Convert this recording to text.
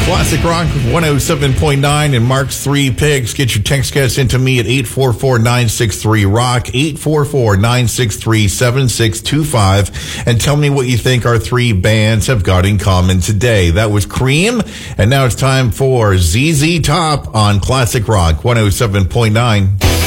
Classic Rock 107.9 and Mark's 3 Picks. Get your text guests into me at 844-963-ROCK, 844-963-7625, and tell me what you think our 3 bands have got in common today. That was Cream, and now it's time for ZZ Top on Classic Rock 107.9.